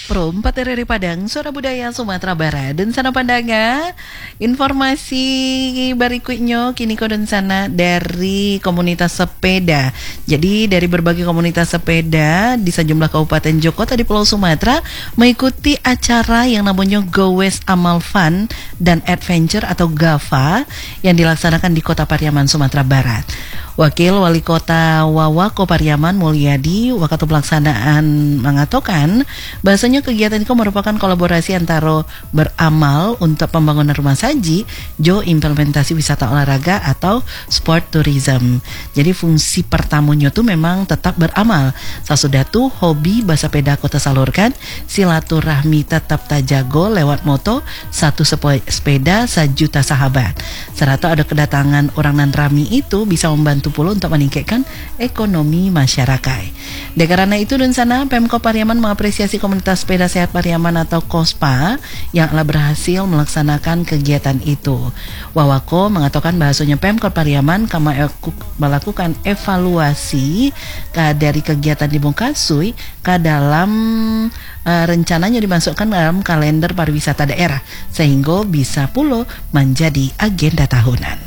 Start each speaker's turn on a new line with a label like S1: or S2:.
S1: Pro 4 RRI Padang, Suara Budaya Sumatera Barat. Dan sana pandanga, informasi berikutnya kini kau dan sana dari komunitas sepeda. Jadi dari berbagai komunitas sepeda di sejumlah kabupaten Joko di Pulau Sumatera mengikuti acara yang namanya Go West Amal Fun dan Adventure atau GAFA yang dilaksanakan di Kota Pariaman, Sumatera Barat. Wakil Wali Kota Wawako Pariaman Mulyadi waktu pelaksanaan mengatakan bahasanya kegiatan itu merupakan kolaborasi antara beramal untuk pembangunan rumah saji jo implementasi wisata olahraga atau sport tourism. Jadi fungsi pertamanya tuh memang tetap beramal. Sasudah tuh hobi bahasa peda kota salurkan, silaturahmi tetap tajago lewat moto satu sepeda sejuta sahabat. Serta ada kedatangan orang nan rami itu bisa membantu pula untuk meningkatkan ekonomi masyarakat. Karena itu dan sana Pemkot Pariaman mengapresiasi komunitas sepeda sehat Pariaman atau KOSPA yang telah berhasil melaksanakan kegiatan itu. Wawako mengatakan bahasanya Pemkot Pariaman melakukan evaluasi dari kegiatan di Bongkasui ke dalam rencananya dimasukkan dalam kalender pariwisata daerah sehingga bisa pula menjadi agenda tahunan.